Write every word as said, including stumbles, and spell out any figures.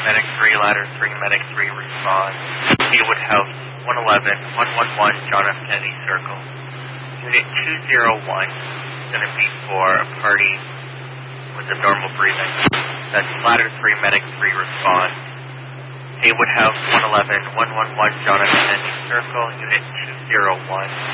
Medic three, Ladder three, Medic three, respond. Haywood House, one eleven, one one one, John F. Kennedy Circle. Unit two zero one is going to be for a party with abnormal breathing. That's Ladder three, Medic three, respond. Haywood House, one eleven, one one one, John F. Kennedy Circle, Unit two zero one.